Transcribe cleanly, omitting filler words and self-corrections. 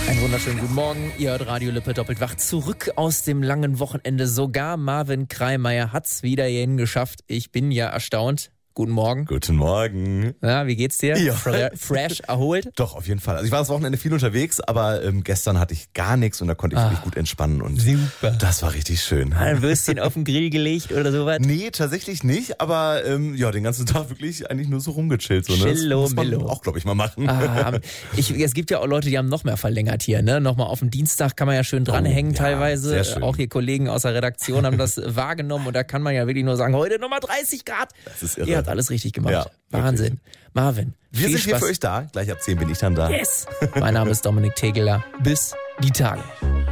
Einen wunderschönen guten Morgen. Ihr hört Radio Lippe doppelt wach. Zurück aus dem langen Wochenende. Sogar Marvin Kreimeier hat's wieder hierhin geschafft. Ich bin ja erstaunt. Guten Morgen. Guten Morgen. Ja, wie geht's dir? Ja. Fresh, erholt? Doch, auf jeden Fall. Also ich war das Wochenende viel unterwegs, aber gestern hatte ich gar nichts und da konnte ich wirklich gut entspannen. Und super. Das war richtig schön. Ein Würstchen auf den Grill gelegt oder sowas? Nee, tatsächlich nicht, aber den ganzen Tag wirklich eigentlich nur so rumgechillt. So, ne? Chillo, das muss man Millo. auch, glaube ich, mal machen. Es gibt ja auch Leute, die haben noch mehr verlängert hier. Ne? Nochmal auf den Dienstag kann man ja schön dranhängen teilweise. Sehr schön. Auch hier Kollegen aus der Redaktion haben das wahrgenommen und da kann man ja wirklich nur sagen, heute nochmal 30 Grad. Das ist irre. Ihr habt alles richtig gemacht. Ja, Wahnsinn. wirklich. Marvin, Wir viel sind hier Spaß. für euch da. Gleich ab 10 bin ich dann da. Yes! Mein Name ist Dominik Tegeler. Bis die Tage.